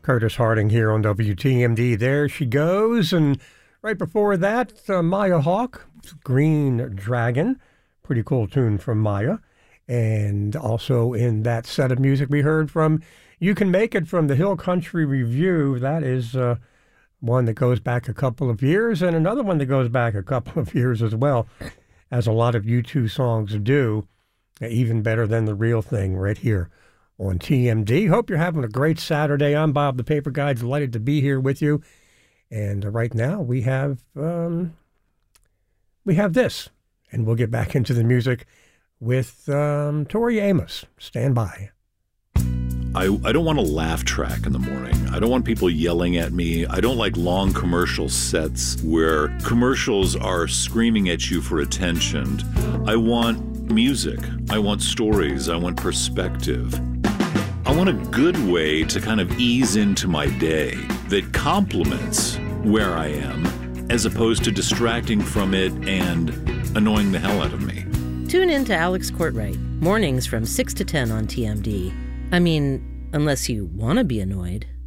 Curtis Harding here on WTMD. There she goes. And right before that, Maya Hawke, Green Dragon. Pretty cool tune from Maya. And also in that set of music we heard from You Can Make It from the Hill Country Review. That is one that goes back a couple of years, and another one that goes back a couple of years as well, as a lot of U2 songs do. Even better than The Real Thing right here on TMD. Hope you're having a great Saturday. I'm Bob the Paper Guy, delighted to be here with you. And right now we have this, and we'll get back into the music with Tori Amos. Stand by. I don't want a laugh track in the morning. I don't want people yelling at me. I don't like long commercial sets where commercials are screaming at you for attention. I want music. I want stories. I want perspective. I want a good way to kind of ease into my day that complements where I am as opposed to distracting from it and annoying the hell out of me. Tune in to Alex Courtwright, mornings from 6 to 10 on TMD. I mean, unless you want to be annoyed.